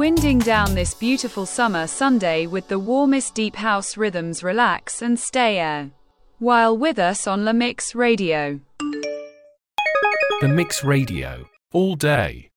Winding down this beautiful summer Sunday with the warmest deep house rhythms. Relax and stay air while with us on La Mix Radio. The Mix Radio. All day.